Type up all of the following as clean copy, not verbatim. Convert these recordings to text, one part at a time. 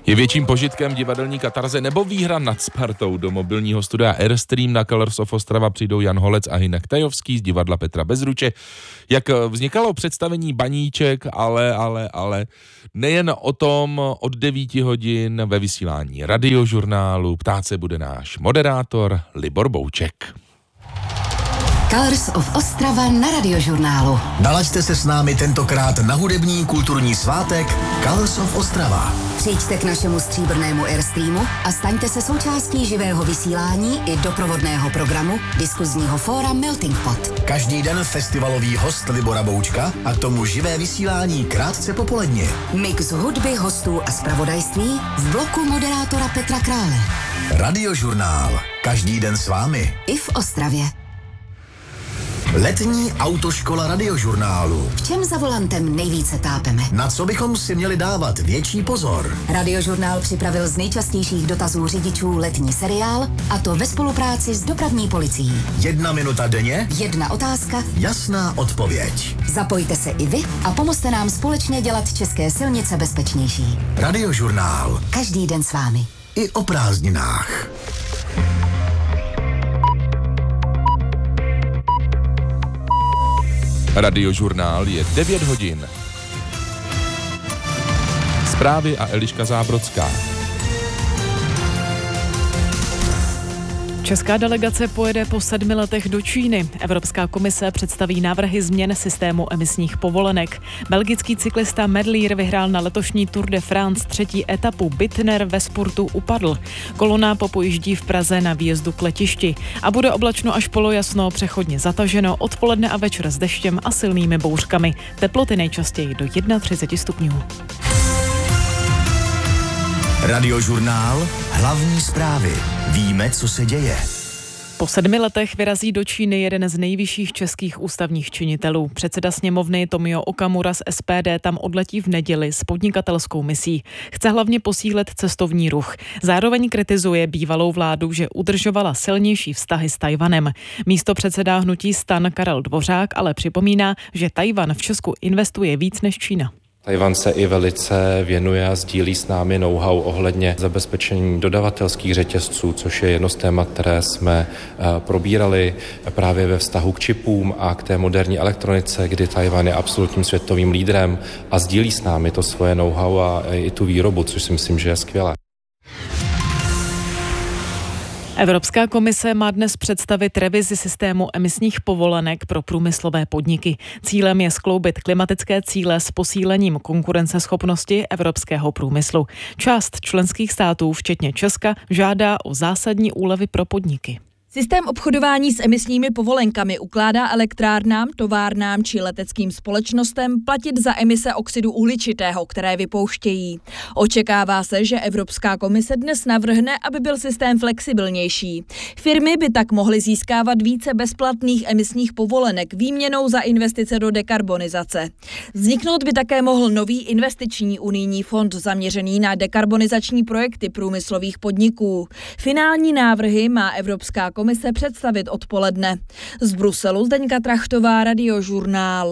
Je větším požitkem divadelní katarze nebo výhra nad Spartou? Do mobilního studia Airstream na Colors of Ostrava přijdou Jan Holec a Hynek Tajovský z divadla Petra Bezruče. Jak vznikalo představení Baníček, ale nejen o tom, od 9 hodin ve vysílání Radiožurnálu ptát se bude náš moderátor Libor Bouček. Colors of Ostrava na Radiožurnálu. Nalaďte se s námi tentokrát na hudební kulturní svátek Colors of Ostrava. Přijďte k našemu stříbrnému Airstreamu a staňte se součástí živého vysílání i doprovodného programu diskuzního fóra Melting Pot. Každý den festivalový host Libora Boučka a k tomu živé vysílání krátce popoledně. Mix hudby, hostů a zpravodajství v bloku moderátora Petra Krále. Radiožurnál. Každý den s vámi. I v Ostravě. Letní autoškola Radiožurnálu. V čem za volantem nejvíce tápeme? Na co bychom si měli dávat větší pozor? Radiožurnál připravil z nejčastějších dotazů řidičů letní seriál, a to ve spolupráci s dopravní policií. 1 minuta denně, 1 otázka, jasná odpověď. Zapojte se i vy a pomozte nám společně dělat české silnice bezpečnější. Radiožurnál. Každý den s vámi. I o prázdninách. Radiožurnál je 9 hodin. Zprávy a Eliška Zábrodská. Česká delegace pojede po 7 letech do Číny. Evropská komise představí návrhy změn systému emisních povolenek. Belgický cyklista Merlier vyhrál na letošní Tour de France 3. etapu. Bittner ve spurtu upadl. Kolona popojíždí v Praze na výjezdu k letišti. A bude oblačno až polojasno, přechodně zataženo, odpoledne a večer s deštěm a silnými bouřkami. Teploty nejčastěji do 31 stupňů. Radiožurnál. Hlavní zprávy. Víme, co se děje. Po 7 letech vyrazí do Číny jeden z nejvyšších českých ústavních činitelů. Předseda sněmovny Tomio Okamura z SPD tam odletí v neděli s podnikatelskou misí. Chce hlavně posílit cestovní ruch. Zároveň kritizuje bývalou vládu, že udržovala silnější vztahy s Tajvanem. Místopředseda hnutí STAN Karel Dvořák ale připomíná, že Tajvan v Česku investuje víc než Čína. Tajvan se i velice věnuje a sdílí s námi know-how ohledně zabezpečení dodavatelských řetězců, což je jedno z témat, které jsme probírali právě ve vztahu k čipům a k té moderní elektronice, kdy Tajvan je absolutním světovým lídrem a sdílí s námi to svoje know-how a i tu výrobu, což si myslím, že je skvělé. Evropská komise má dnes představit revizi systému emisních povolenek pro průmyslové podniky. Cílem je skloubit klimatické cíle s posílením konkurenceschopnosti evropského průmyslu. Část členských států, včetně Česka, žádá o zásadní úlevy pro podniky. Systém obchodování s emisními povolenkami ukládá elektrárnám, továrnám či leteckým společnostem platit za emise oxidu uhličitého, které vypouštějí. Očekává se, že Evropská komise dnes navrhne, aby byl systém flexibilnější. Firmy by tak mohly získávat více bezplatných emisních povolenek výměnou za investice do dekarbonizace. Vzniknout by také mohl nový investiční unijní fond zaměřený na dekarbonizační projekty průmyslových podniků. Finální návrhy má Evropská komise představit odpoledne. Z Bruselu Zdeňka Trachtová, Radiožurnál.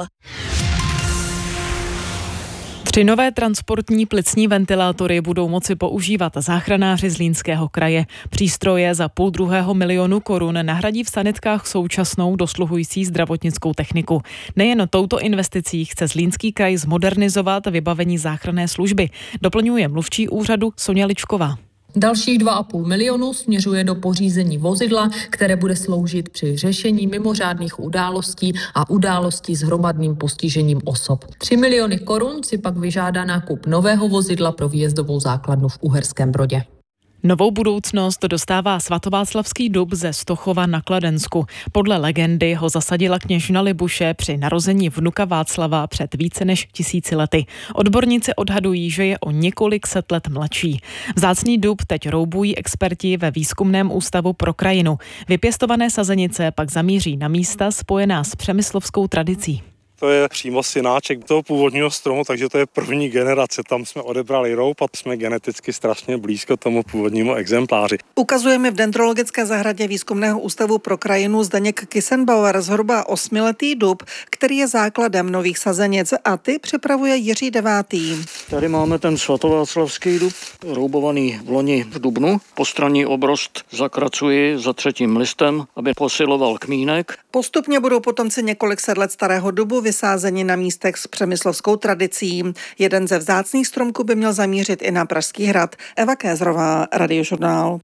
3 nové transportní plicní ventilátory budou moci používat záchranáři Zlínského kraje. Přístroje za 500 000 korun nahradí v sanitkách současnou dosluhující zdravotnickou techniku. Nejen touto investicí chce Zlínský kraj zmodernizovat vybavení záchranné služby, doplňuje mluvčí úřadu Soňa Ličková. Dalších 2,5 milionu směřuje do pořízení vozidla, které bude sloužit při řešení mimořádných událostí a událostí s hromadným postižením osob. 3 miliony korun si pak vyžádá nákup nového vozidla pro výjezdovou základnu v Uherském Brodě. Novou budoucnost dostává svatováclavský dub ze Stochova na Kladensku. Podle legendy ho zasadila kněžna Libuše při narození vnuka Václava před více než 1000 lety. Odborníci odhadují, že je o několik set let mladší. Vzácný dub teď roubují experti ve Výzkumném ústavu pro krajinu. Vypěstované sazenice pak zamíří na místa spojená s přemyslovskou tradicí. To je přímo synáček toho původního stromu, takže to je první generace. Tam jsme odebrali roub a jsme geneticky strašně blízko tomu původnímu exempláři. Ukazuje mi v Dendrologické zahradě Výzkumného ústavu pro krajinu Zdeněk Kissenbauer zhruba 8letý dub, který je základem nových sazenic, a ty připravuje Jiří Devátý. Tady máme ten svatováclavský dub, roubovaný v loni v dubnu. Postranní obrost zakracuji za 3. listem, aby posiloval kmínek. Postupně budou potomci několik set let starého dubu vysázeni na místech s přemyslovskou tradicí. Jeden ze vzácných stromků by měl zamířit i na Pražský hrad. Eva Kézrová, Radiožurnál.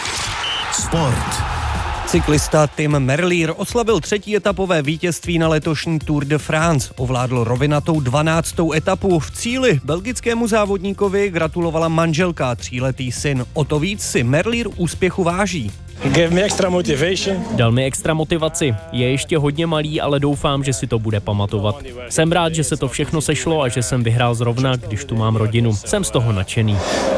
Sport. Cyklista Tim Merlier oslavil 3. etapové vítězství na letošní Tour de France. Ovládl rovinatou 12. etapu. V cíli belgickému závodníkovi gratulovala manželka a 3letý syn. O to víc si Merlier úspěchu váží. Dal mi extra motivaci. Je ještě hodně malý, ale doufám, že si to bude pamatovat. Jsem rád, že se to všechno sešlo a že jsem vyhrál zrovna, když tu mám rodinu. Jsem z toho nadšený.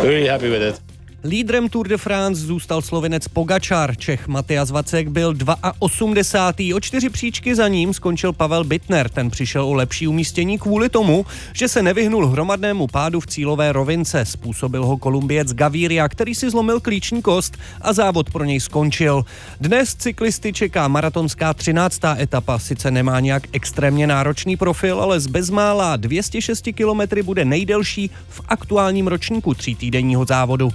Lídrem Tour de France zůstal Slovinec Pogačar. Čech Matyas Vacek byl 82. O 4 příčky za ním skončil Pavel Bittner. Ten přišel o lepší umístění kvůli tomu, že se nevyhnul hromadnému pádu v cílové rovince. Způsobil ho Kolumbiec Gaviria, který si zlomil klíční kost a závod pro něj skončil. Dnes cyklisty čeká maratonská 13. etapa. Sice nemá nějak extrémně náročný profil, ale z bezmála 206 kilometry bude nejdelší v aktuálním ročníku 3týdenního závodu.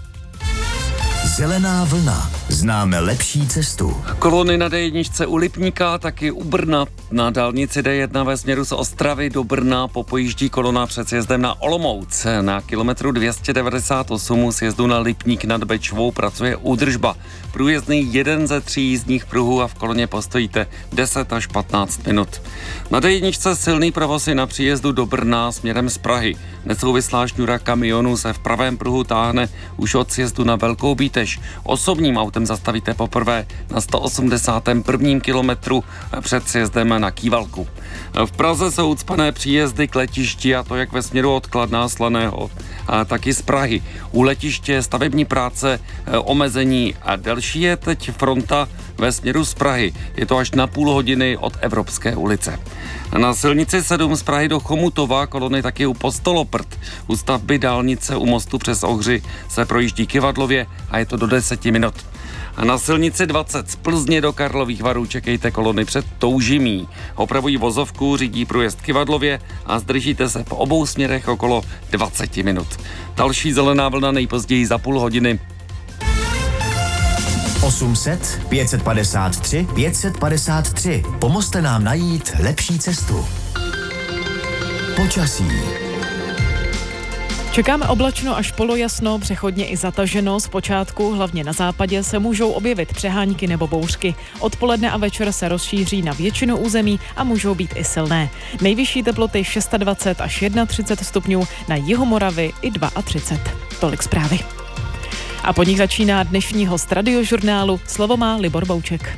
Zelená vlna. Známe lepší cestu. Kolony na D1 u Lipníka, taky u Brna. Na dálnici D1 ve směru z Ostravy do Brna popojíždí kolona před sjezdem na Olomouc. Na kilometru 298 u sjezdu na Lipník nad Bečvou pracuje údržba. Průjezdný 1 ze 3 jízdních pruhů a v koloně postojíte 10 až 15 minut. Na D1 silný provoz je na příjezdu do Brna směrem z Prahy. Nesouvislá šňůra kamionů se v pravém pruhu táhne už od sjezdu na Velkou Bítež. Osobním autem zastavíte poprvé na 181. kilometru před sjezdem na Kývalku. V Praze jsou ucpané příjezdy k letišti, a to jak ve směru od Kladna Slaného, tak i z Prahy. U letiště stavební práce, omezení a delší je teď fronta ve směru z Prahy. Je to až na půl hodiny od Evropské ulice. Na silnici 7 z Prahy do Chomutova kolony taky u Postoloprt. U stavby dálnice u mostu přes Ohři se projíždí Kyvadlově a je to do 10 minut. A na silnici 20 z Plzně do Karlových Varů čekejte kolony před Toužimí. Opravují vozovku, řídí průjezd Kyvadlově a zdržíte se po obou směrech okolo 20 minut. Další zelená vlna nejpozději za půl hodiny. 800 553 553. Pomozte nám najít lepší cestu. Počasí. Čekáme oblačno až polojasno, přechodně i zataženo. Zpočátku, hlavně na západě, se můžou objevit přehánky nebo bouřky. Odpoledne a večer se rozšíří na většinu území a můžou být i silné. Nejvyšší teploty 26 až 31 stupňů, na jihu Moravy i 32. Tolik zprávy. A po nich začíná dnešní host Radiožurnálu. Slovo má Libor Bouček.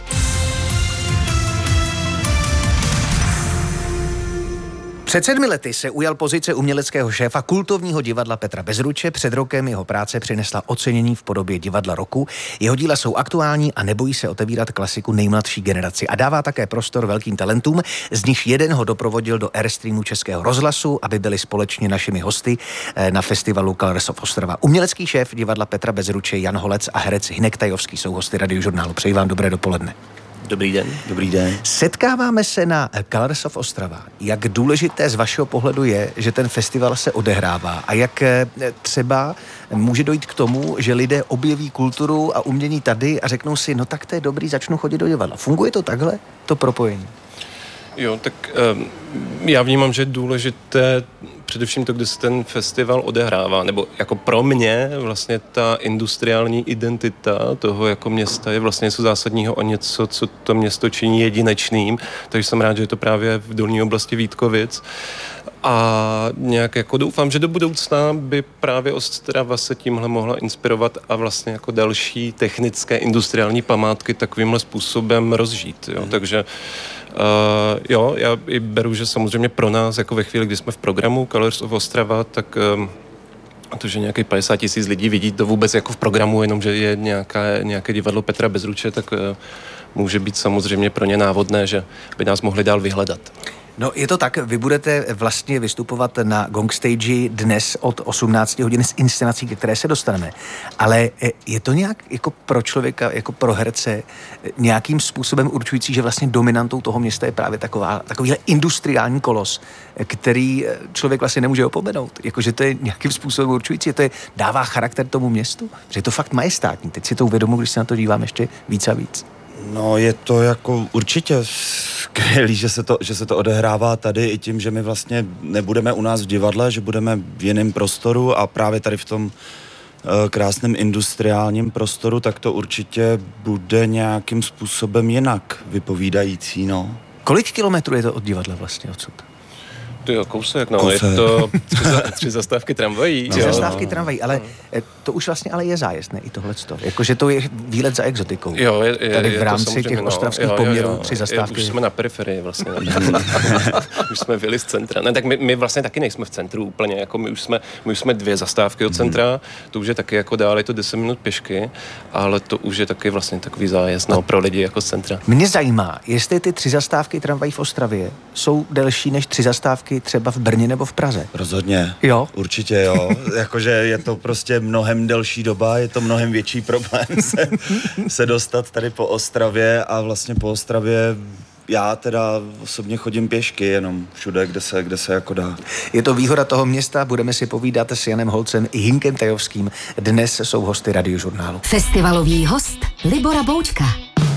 Před 7 lety se ujal pozice uměleckého šéfa kultovního divadla Petra Bezruče. Před rokem jeho práce přinesla ocenění v podobě divadla roku. Jeho díla jsou aktuální a nebojí se otevírat klasiku nejmladší generaci a dává také prostor velkým talentům, z nich jeden ho doprovodil do Airstreamu Českého rozhlasu, aby byli společně našimi hosty na festivalu Colors of Ostrava. Umělecký šéf divadla Petra Bezruče Jan Holec a herec Hynek Tajovský jsou hosty Radiožurnálu. Přeji vám dobré dopoledne. Dobrý den, dobrý den. Setkáváme se na Colors of Ostrava. Jak důležité z vašeho pohledu je, že ten festival se odehrává a jak třeba může dojít k tomu, že lidé objeví kulturu a umění tady a řeknou si, no tak to je dobrý, začnu chodit do divadla. Funguje to takhle, to propojení? Jo, tak já vnímám, že je důležité především to, kde se ten festival odehrává, nebo jako pro mě vlastně ta industriální identita toho jako města je vlastně něco zásadního a něco, co to město činí jedinečným, takže jsem rád, že je to právě v dolní oblasti Vítkovic. A nějak jako doufám, že do budoucna by právě Ostrava se tímhle mohla inspirovat a vlastně jako další technické industriální památky takovýmhle způsobem rozžít. Jo? Takže jo, já i beru, že samozřejmě pro nás, jako ve chvíli, kdy jsme v programu Colors of Ostrava, tak to, že nějakých 50 000 lidí vidí to vůbec jako v programu, jenom že je nějaké divadlo Petra Bezruče, tak může být samozřejmě pro ně návodné, že by nás mohli dál vyhledat. No je to tak, vy budete vlastně vystupovat na Gong Stage dnes od 18 hodin s inscenací, ke které se dostaneme. Ale je to nějak jako pro člověka, jako pro herce nějakým způsobem určující, že vlastně dominantou toho města je právě takovýhle industriální kolos, který člověk vlastně nemůže opomenout. Jakože to je nějakým způsobem určující, to dává charakter tomu městu, že je to fakt majestátní. Teď si to uvědomuji, když se na to dívám ještě víc a víc. No je to jako určitě skvělý, že se to odehrává tady i tím, že my vlastně nebudeme u nás v divadle, že budeme v jiném prostoru a právě tady v tom krásném industriálním prostoru, tak to určitě bude nějakým způsobem jinak vypovídající, no. Kolik kilometrů je to od divadla vlastně odsud? To je kousek, no, je to 3 zastávky tramvají. 3 zastávky tramvají, ale to už vlastně ale je zájezd, ne, i tohleto. Jakože to je výlet za exotikou. Jo, tady v rámci těch ostravských poměrů 3 zastávky. Už jsme na periferii vlastně. Už jsme vyjeli z centra. Ne, tak my vlastně taky nejsme v centru úplně, jako my už jsme 2 zastávky od centra, to už je taky jako dál, je to 10 minut pěšky, ale to už je taky vlastně takový zájezd, no, pro lidi jako z centra. Mě zajímá, jestli ty 3 zastávky tramvají v Ostravě jsou delší než 3 zastávky třeba v Brně nebo v Praze. Rozhodně. Jo? Určitě jo. Jakože je to prostě mnohem delší doba, je to mnohem větší problém se dostat tady po Ostravě a vlastně po Ostravě já teda osobně chodím pěšky jenom všude, kde se jako dá. Je to výhoda toho města, budeme si povídat s Janem Holcem i Hinkem Tajovským. Dnes jsou hosty Radiožurnálu. Festivalový host Libora Boučka.